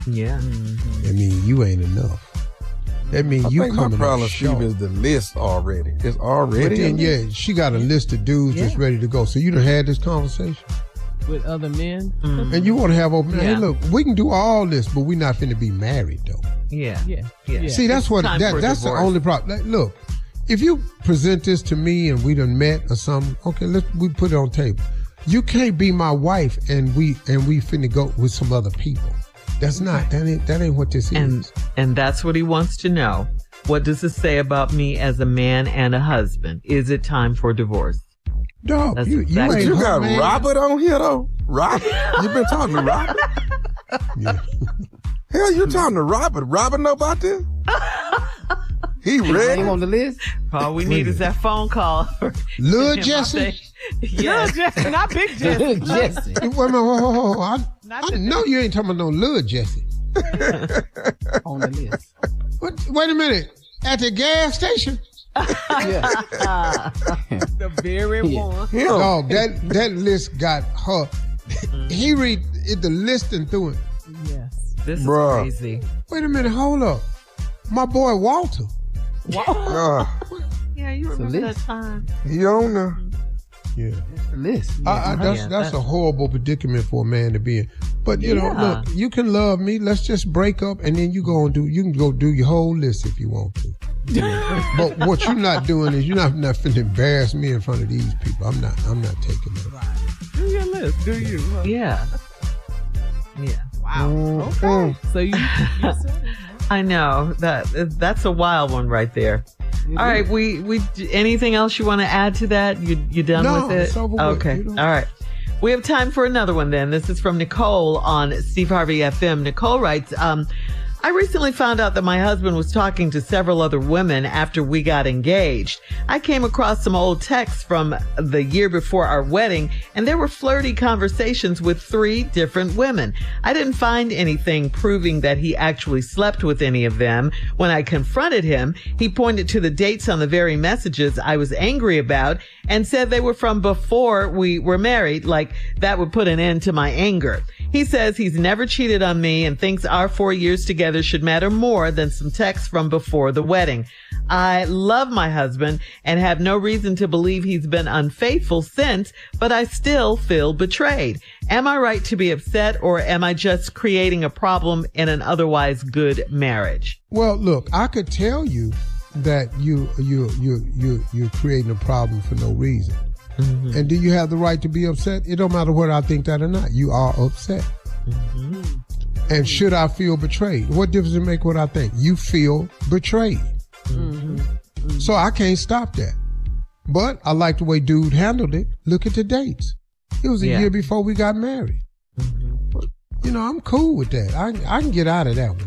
Yeah. That mean you ain't enough. That means you coming up short. My problem, Steve, is the list already. It's already. But then, she got a list of dudes that's ready to go. So you done had this conversation with other men, and you want to have open. Hey, look, we can do all this, but we're not finna be married though. Yeah. See, that's what that's the only problem. Like, look, if you present this to me and we done met or something, okay, we put it on the table. You can't be my wife and we finna go with some other people. That's not, that ain't what this is. And that's what he wants to know. What does this say about me as a man and a husband? Is it time for divorce? No, you got Robert on here though? Robert? You been talking to Robert? Yeah. Hell, you talking to Robert? Robert know about this? He ready? On the list? All we need is that phone call. Lil Jesse? Yeah. Lil Jesse, not Big Jesse. Lil Jesse. Wait a minute, I know you ain't talking about no Lil Jesse. On the list. Wait a minute. At the gas station? The very one. Dog, that list got her. He read the list and threw it. Yes. This is crazy. Wait a minute, hold up. My boy Walter. Yeah, you remember that time. He on there. Yeah. List. That's a horrible predicament for a man to be in. But you know, look, you can love me. Let's just break up, and then you can go do your whole list if you want to. But what you're not doing is you're not finna embarrass me in front of these people. I'm not taking that. Right. Do your list. Do you? Huh? Yeah. Wow. Okay. So you said it. I know that's a wild one right there. All right, we anything else you want to add to that? You done with it? It's over with. Okay. All right. We have time for another one then. This is from Nicole on Steve Harvey FM. Nicole writes, I recently found out that my husband was talking to several other women after we got engaged. I came across some old texts from the year before our wedding, and there were flirty conversations with 3 different women. I didn't find anything proving that he actually slept with any of them. When I confronted him, he pointed to the dates on the very messages I was angry about and said they were from before we were married, like that would put an end to my anger. He says he's never cheated on me and thinks our 4 years together should matter more than some texts from before the wedding. I love my husband and have no reason to believe he's been unfaithful since, but I still feel betrayed. Am I right to be upset, or am I just creating a problem in an otherwise good marriage? Well, look, I could tell you that you're creating a problem for no reason. Mm-hmm. And do you have the right to be upset? It don't matter whether I think that or not. You are upset. Mm-hmm. And should I feel betrayed? What difference does it make what I think? You feel betrayed. Mm-hmm. Mm-hmm. So I can't stop that. But I like the way dude handled it. Look at the dates. It was a year before we got married. Mm-hmm. But, you know, I'm cool with that. I can get out of that one.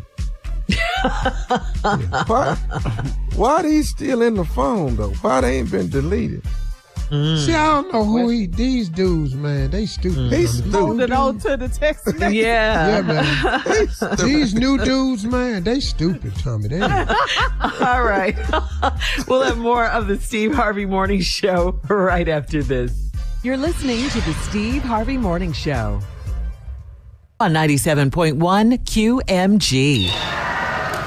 Why are these still in the phone, though? Why they ain't been deleted? See, I don't know who these dudes, man. They stupid. They stupid. Holding on to the text message. Yeah, man. These new dudes, man, they stupid, Tommy. They All right. We'll have more of the Steve Harvey Morning Show right after this. You're listening to the Steve Harvey Morning Show on 97.1 QMG.